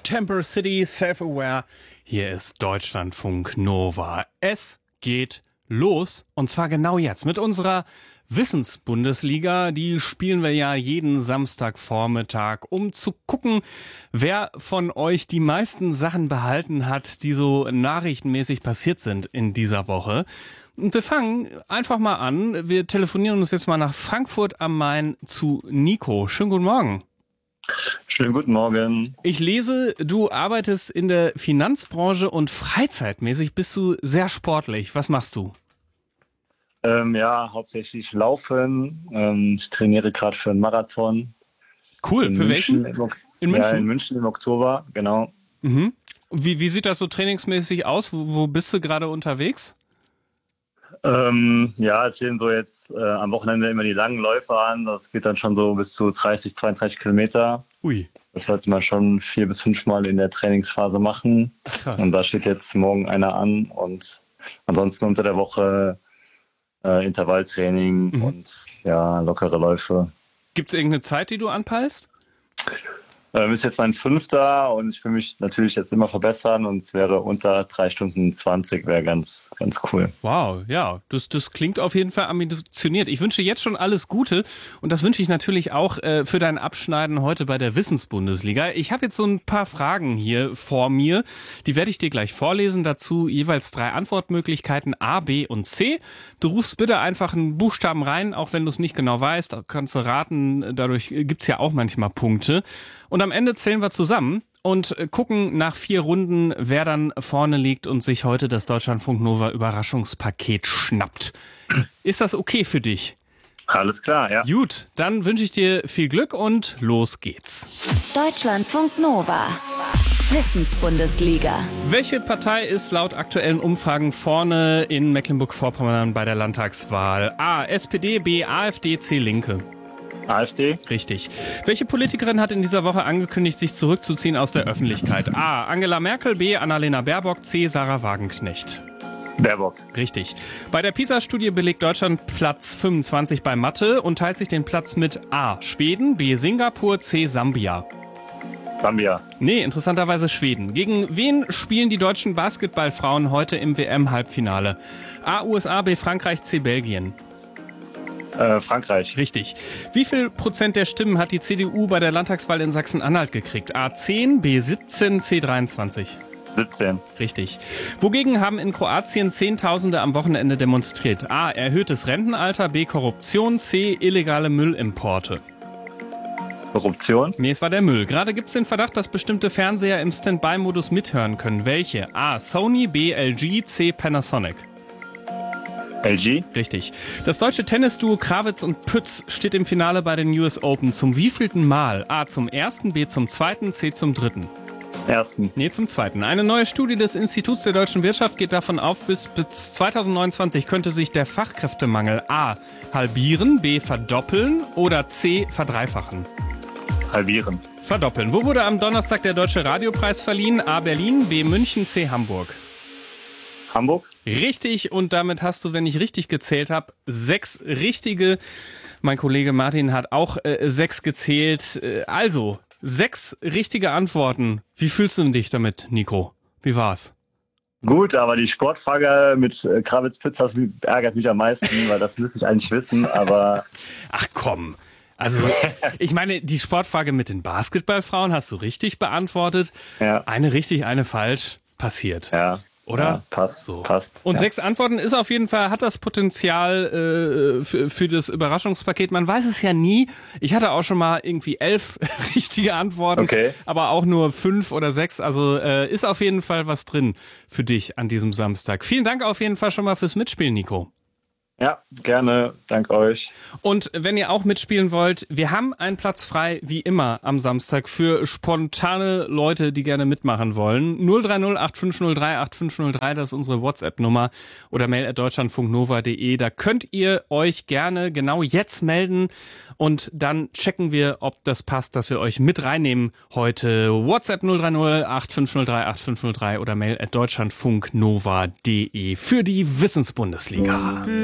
Temper City, Self-Aware. Hier ist Deutschlandfunk Nova. Es geht los und zwar genau jetzt mit unserer Wissensbundesliga. Die spielen wir ja jeden Samstagvormittag, um zu gucken, wer von euch die meisten Sachen behalten hat, die so nachrichtenmäßig passiert sind in dieser Woche. Und wir fangen einfach mal an. Wir telefonieren uns jetzt mal nach Frankfurt am Main zu Nico. Schönen guten Morgen. Schönen guten Morgen. Ich lese, du arbeitest in der Finanzbranche und freizeitmäßig bist du sehr sportlich. Was machst du? Hauptsächlich Laufen. Ich trainiere gerade für einen Marathon. Cool, für welchen? In München? Ja, in München im Oktober, genau. Mhm. Wie sieht das so trainingsmäßig aus? Wo bist du gerade unterwegs? Es stehen so jetzt am Wochenende immer die langen Läufe an. Das geht dann schon so bis zu 30, 32 Kilometer. Ui. Das sollte man schon 4 bis 5 Mal in der Trainingsphase machen. Krass. Und da steht jetzt morgen einer an. Und ansonsten unter der Woche Intervalltraining und lockere Läufe. Gibt es irgendeine Zeit, die du anpeilst? Ist jetzt mein 5. und ich will mich natürlich jetzt immer verbessern und es wäre unter 3 Stunden 20, wäre ganz cool. Wow, ja, das klingt auf jeden Fall ambitioniert. Ich wünsche jetzt schon alles Gute und das wünsche ich natürlich auch für dein Abschneiden heute bei der Wissensbundesliga. Ich habe jetzt so ein paar Fragen hier vor mir, die werde ich dir gleich vorlesen. Dazu jeweils 3 Antwortmöglichkeiten A, B und C. Du rufst bitte einfach einen Buchstaben rein, auch wenn du es nicht genau weißt, kannst du raten, dadurch gibt's ja auch manchmal Punkte. Und am Ende zählen wir zusammen und gucken nach 4 Runden, wer dann vorne liegt und sich heute das Deutschlandfunk Nova Überraschungspaket schnappt. Ist das okay für dich? Alles klar, ja. Gut, dann wünsche ich dir viel Glück und los geht's. Deutschlandfunk Nova. Wissensbundesliga. Welche Partei ist laut aktuellen Umfragen vorne in Mecklenburg-Vorpommern bei der Landtagswahl? A, SPD, B, AfD, C, Linke. AfD? Richtig. Welche Politikerin hat in dieser Woche angekündigt, sich zurückzuziehen aus der Öffentlichkeit? A. Angela Merkel, B. Annalena Baerbock, C. Sarah Wagenknecht. Baerbock. Richtig. Bei der PISA-Studie belegt Deutschland Platz 25 bei Mathe und teilt sich den Platz mit A. Schweden, B. Singapur, C. Sambia. Sambia. Nee, interessanterweise Schweden. Gegen wen spielen die deutschen Basketballfrauen heute im WM-Halbfinale? A. USA, B. Frankreich, C. Belgien. Frankreich. Richtig. Wie viel Prozent der Stimmen hat die CDU bei der Landtagswahl in Sachsen-Anhalt gekriegt? A 10, B 17, C 23. 17. Richtig. Wogegen haben in Kroatien Zehntausende am Wochenende demonstriert? A. Erhöhtes Rentenalter, B. Korruption, C. Illegale Müllimporte. Korruption? Nee, es war der Müll. Gerade gibt es den Verdacht, dass bestimmte Fernseher im Standby-Modus mithören können. Welche? A. Sony, B. LG, C. Panasonic. LG? Richtig. Das deutsche Tennisduo Krawitz und Pütz steht im Finale bei den US Open. Zum wievielten Mal? A zum 1., B zum 2., C zum 3. 1. Nee, zum 2. Eine neue Studie des Instituts der deutschen Wirtschaft geht davon auf, bis 2029 könnte sich der Fachkräftemangel A halbieren, B verdoppeln oder C verdreifachen. Halbieren. Verdoppeln. Wo wurde am Donnerstag der Deutsche Radiopreis verliehen? A Berlin, B München, C Hamburg. Hamburg? Richtig, und damit hast du, wenn ich richtig gezählt habe, 6 richtige. Mein Kollege Martin hat auch 6 gezählt. Also, 6 richtige Antworten. Wie fühlst du dich damit, Nico? Wie war's? Gut, aber die Sportfrage mit Krawitz-Pütz ärgert mich am meisten, weil das müsste ich eigentlich wissen, aber... Ach komm. Also, ich meine, die Sportfrage mit den Basketballfrauen hast du richtig beantwortet. Ja. Eine richtig, eine falsch. Passiert. Ja. Oder? Ja, passt. So. Passt. Und ja. 6 Antworten ist auf jeden Fall, hat das Potenzial für das Überraschungspaket. Man weiß es ja nie. Ich hatte auch schon mal irgendwie 11 richtige Antworten, okay. Aber auch nur 5 oder 6. Also ist auf jeden Fall was drin für dich an diesem Samstag. Vielen Dank auf jeden Fall schon mal fürs Mitspielen, Nico. Ja, gerne. Danke euch. Und wenn ihr auch mitspielen wollt, wir haben einen Platz frei, wie immer, am Samstag für spontane Leute, die gerne mitmachen wollen. 030 8503 8503, das ist unsere WhatsApp-Nummer oder mail@deutschlandfunknova.de. Da könnt ihr euch gerne genau jetzt melden und dann checken wir, ob das passt, dass wir euch mit reinnehmen heute. WhatsApp 030 8503 8503 oder mail@deutschlandfunknova.de für die Wissensbundesliga.